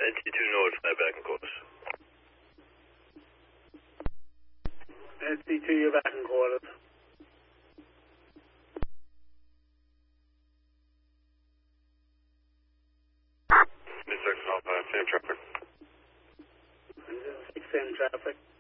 NT2 North, fly back in course. NT2, you're back in quarters. Mid-6 Alpha, same traffic. Same traffic.